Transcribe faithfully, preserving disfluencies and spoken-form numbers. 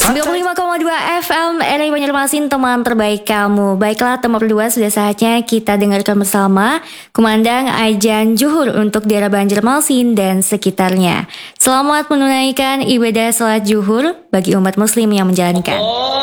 sembilan puluh lima koma dua F M R I Banjarmasin, teman terbaik kamu. Baiklah teman berdua, sudah saatnya kita dengarkan bersama kumandang ajan Zuhur untuk daerah Banjarmasin dan sekitarnya. Selamat menunaikan ibadah salat Zuhur bagi umat muslim yang menjalankan.